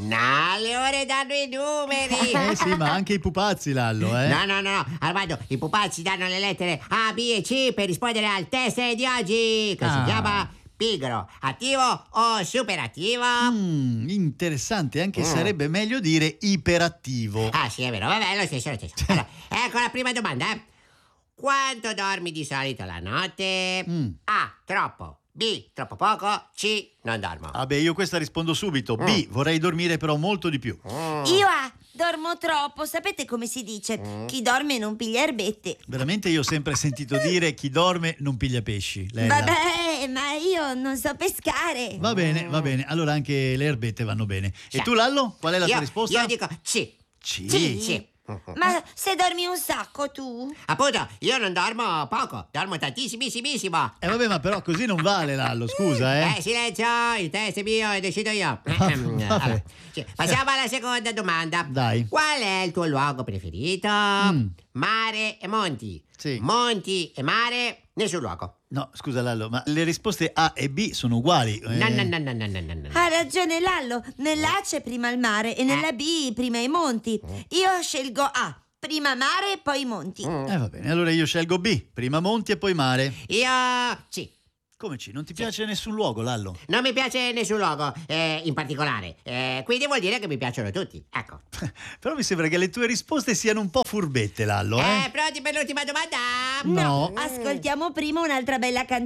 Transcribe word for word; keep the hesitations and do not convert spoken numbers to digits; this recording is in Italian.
No, le ore danno i numeri. Eh sì, ma anche i pupazzi, Lallo, eh. No, no, no, no. Armando, i pupazzi danno le lettere A, B e C per rispondere al test di oggi, che Ah. si chiama pigro, attivo o superattivo. Mm, interessante, anche Mm. sarebbe meglio dire iperattivo. Ah, sì, è vero, vabbè, lo stesso, lo stesso. Allora, ecco la prima domanda, eh. Quanto dormi di solito la notte? Mm. A, troppo. B, troppo poco. C, non dormo. Ah beh, io questa rispondo subito. Mm. B, vorrei dormire però molto di più. Mm. Io A, dormo troppo. Sapete come si dice? Mm. Chi dorme non piglia erbette. Veramente io ho sempre sentito dire chi dorme non piglia pesci. Lella. Vabbè, ma io non so pescare. Va bene, va bene. Allora anche le erbette vanno bene. E Sì. tu, Lallo? Qual è la io, tua risposta? Io dico C. C. Sì. Sì. Ma se dormi un sacco tu? Appunto, io non dormo poco, dormo tantissimissimo. Eh vabbè, ma però così non vale, Lallo, scusa, eh. Eh, silenzio, il test è mio e decido io. vabbè. Allora, sì, passiamo alla seconda domanda. Dai. Qual è il tuo luogo preferito? Mm. Mare e monti. Sì. Monti e mare, nessun luogo. No, scusa, Lallo, ma le risposte A e B sono uguali. eh. No, no, no, no, no, no, no, no. Ha ragione Lallo, nell'A c'è prima il mare e nella B prima i monti. Io scelgo A, prima mare e poi i monti. Eh va bene, allora io scelgo B, prima monti e poi mare. Io C. Come ci? Non ti piace nessun luogo, Lallo? Non mi piace nessun luogo, eh, in particolare. Eh, quindi vuol dire che mi piacciono tutti. Ecco. Però mi sembra che le tue risposte siano un po' furbette, Lallo, eh? Eh, pronti per l'ultima domanda? No. Ascoltiamo prima un'altra bella canzone.